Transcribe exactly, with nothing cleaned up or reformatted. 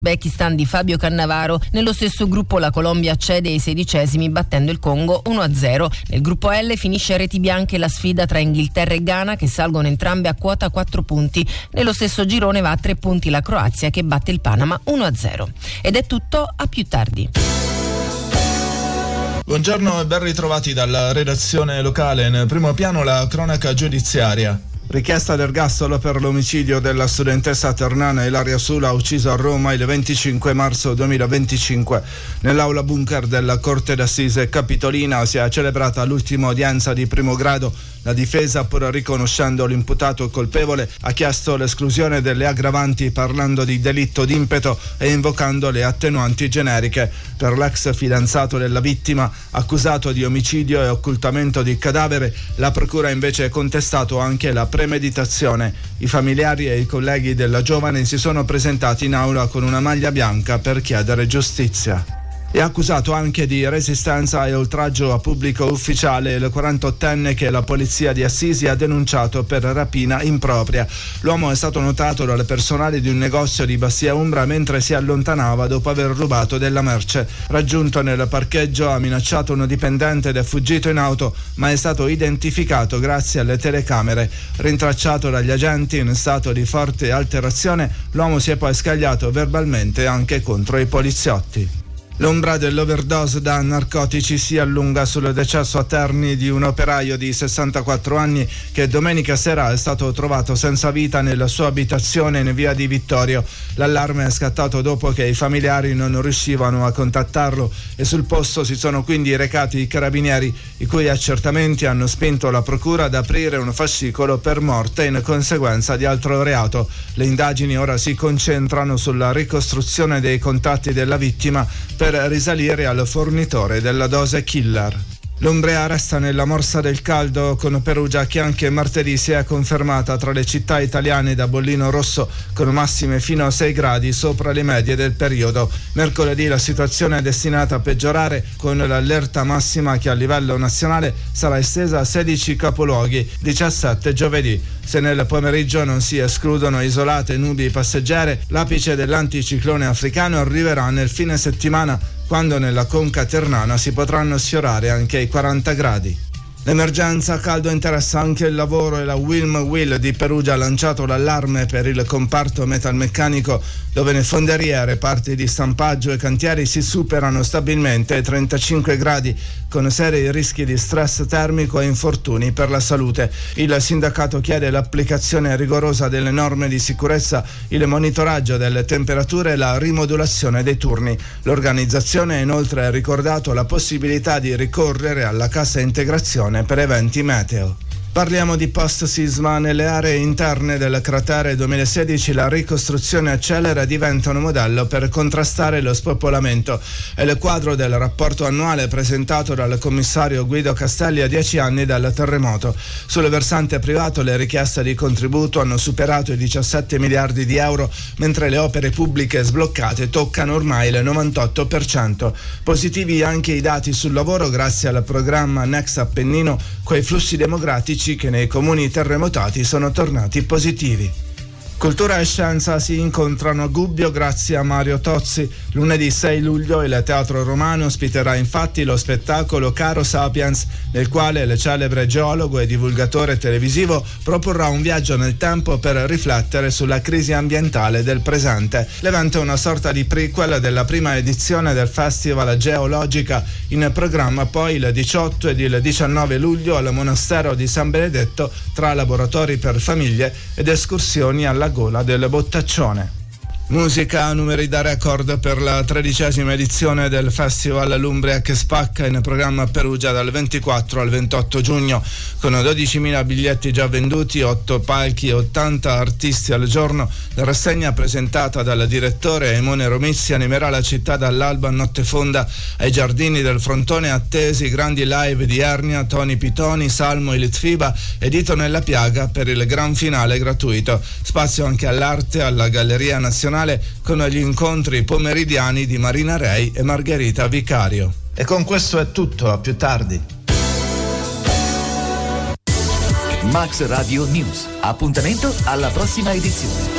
Uzbekistan di Fabio Cannavaro. Nello stesso gruppo la Colombia accede ai sedicesimi battendo il Congo uno a zero. Nel gruppo L finisce a reti bianche la sfida tra Inghilterra e Ghana, che salgono entrambe a quota quattro punti. Nello stesso girone va a tre punti la Croazia, che batte il Panama uno a zero. Ed è tutto, a più tardi. Buongiorno e ben ritrovati dalla redazione locale. Nel primo piano la cronaca giudiziaria. Richiesta d'ergastolo per l'omicidio della studentessa ternana Ilaria Sula, uccisa a Roma il venticinque marzo duemilaventicinque. Nell'aula bunker della Corte d'Assise Capitolina si è celebrata l'ultima udienza di primo grado. La difesa, pur riconoscendo l'imputato colpevole, ha chiesto l'esclusione delle aggravanti parlando di delitto d'impeto e invocando le attenuanti generiche. Per l'ex fidanzato della vittima, accusato di omicidio e occultamento di cadavere, la procura ha invece contestato anche la premeditazione. I familiari e i colleghi della giovane si sono presentati in aula con una maglia bianca per chiedere giustizia. È accusato anche di resistenza e oltraggio a pubblico ufficiale il quarantottenne che la polizia di Assisi ha denunciato per rapina impropria. L'uomo è stato notato dal personale di un negozio di Bastia Umbra mentre si allontanava dopo aver rubato della merce. Raggiunto nel parcheggio ha minacciato un dipendente ed è fuggito in auto, ma è stato identificato grazie alle telecamere. Rintracciato dagli agenti in stato di forte alterazione, l'uomo si è poi scagliato verbalmente anche contro i poliziotti. L'ombra dell'overdose da narcotici si allunga sul decesso a Terni di un operaio di sessantaquattro anni che domenica sera è stato trovato senza vita nella sua abitazione in via di Vittorio. L'allarme è scattato dopo che i familiari non riuscivano a contattarlo e sul posto si sono quindi recati i carabinieri, i cui accertamenti hanno spinto la procura ad aprire un fascicolo per morte in conseguenza di altro reato. Le indagini ora si concentrano sulla ricostruzione dei contatti della vittima per risalire al fornitore della dose killer. L'Umbria resta nella morsa del caldo con Perugia che anche martedì si è confermata tra le città italiane da bollino rosso con massime fino a sei gradi sopra le medie del periodo. Mercoledì la situazione è destinata a peggiorare con l'allerta massima che a livello nazionale sarà estesa a sedici capoluoghi, diciassette giovedì. Se nel pomeriggio non si escludono isolate nubi passeggere, l'apice dell'anticiclone africano arriverà nel fine settimana, quando nella conca ternana si potranno sfiorare anche i quaranta gradi. L'emergenza caldo interessa anche il lavoro e la Wilm Will di Perugia ha lanciato l'allarme per il comparto metalmeccanico, dove ne fonderie, reparti di stampaggio e cantieri si superano stabilmente ai trentacinque gradi, con seri rischi di stress termico e infortuni per la salute. Il sindacato chiede l'applicazione rigorosa delle norme di sicurezza, il monitoraggio delle temperature e la rimodulazione dei turni. L'organizzazione ha inoltre ricordato la possibilità di ricorrere alla cassa integrazione per eventi meteo. Parliamo di post-sisma. Nelle aree interne del cratere duemilasedici la ricostruzione accelera e diventa un modello per contrastare lo spopolamento. È il quadro del rapporto annuale presentato dal commissario Guido Castelli a dieci anni dal terremoto. Sul versante privato le richieste di contributo hanno superato i diciassette miliardi di euro, mentre le opere pubbliche sbloccate toccano ormai il novantotto per cento. Positivi anche i dati sul lavoro grazie al programma Next Appennino, coi flussi demografici che nei comuni terremotati sono tornati positivi. Cultura e scienza si incontrano a Gubbio grazie a Mario Tozzi. Lunedì sei luglio il Teatro Romano ospiterà infatti lo spettacolo Caro Sapiens, nel quale il celebre geologo e divulgatore televisivo proporrà un viaggio nel tempo per riflettere sulla crisi ambientale del presente. L'evento è una sorta di prequel della prima edizione del Festival Geologica, in programma poi il diciotto ed il diciannove luglio al Monastero di San Benedetto, tra laboratori per famiglie ed escursioni alla gola del Bottaccione. Musica a numeri da record per la tredicesima edizione del Festival L'Umbria che spacca, in programma a Perugia dal ventiquattro al ventotto giugno, con dodicimila biglietti già venduti, otto palchi e ottanta artisti al giorno. La rassegna presentata dal direttore Emone Romizzi animerà la città dall'alba a notte fonda. Ai giardini del frontone attesi grandi live di Ernia, Tony Pitoni, Salmo e Litfiba e Dito nella Piaga per il gran finale gratuito. Spazio anche all'arte, alla Galleria Nazionale, con gli incontri pomeridiani di Marina Rei e Margherita Vicario. E con questo è tutto, a più tardi. Max Radio News. Appuntamento alla prossima edizione.